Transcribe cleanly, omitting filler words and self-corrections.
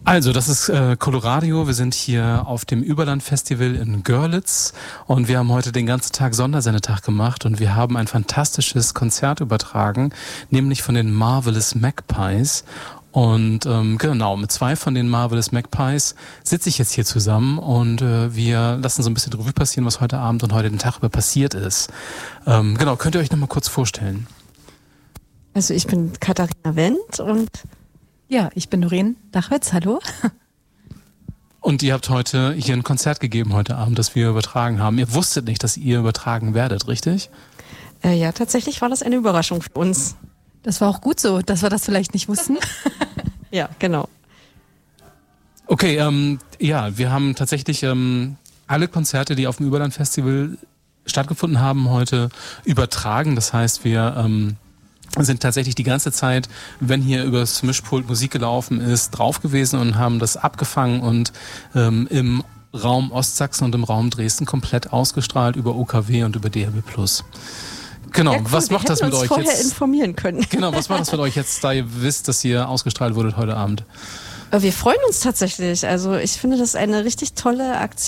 Also, das ist Coloradio. Wir sind hier auf dem Überland-Festival in Görlitz und wir haben heute den ganzen Tag Sondersendetag gemacht und wir haben ein fantastisches Konzert übertragen, nämlich von den Marvelous Magpies. Und genau, mit 2 von den Marvelous Magpies sitze ich jetzt hier zusammen und wir lassen so ein bisschen Revue passieren, was heute Abend und heute den Tag über passiert ist. Genau, könnt ihr euch nochmal kurz vorstellen? Also ich bin Katharina Wendt und ja, ich bin Doreen Dachwitz, hallo. Und ihr habt heute hier ein Konzert gegeben heute Abend, das wir übertragen haben. Ihr wusstet nicht, dass ihr übertragen werdet, richtig? Ja, tatsächlich war das eine Überraschung für uns. Das war auch gut so, dass wir das vielleicht nicht wussten. Ja, genau. Okay, ja, wir haben tatsächlich alle Konzerte, die auf dem Überland-Festival stattgefunden haben, heute übertragen. Das heißt, wir sind tatsächlich die ganze Zeit, wenn hier übers Mischpult Musik gelaufen ist, drauf gewesen und haben das abgefangen und im Raum Ostsachsen und im Raum Dresden komplett ausgestrahlt über OKW und über DAB+. Genau, ja, cool, was macht das mit euch vorher jetzt? Informieren können. Genau, was macht das mit euch jetzt, da ihr wisst, dass ihr ausgestrahlt wurdet heute Abend? Wir freuen uns tatsächlich. Also ich finde das eine richtig tolle Aktion.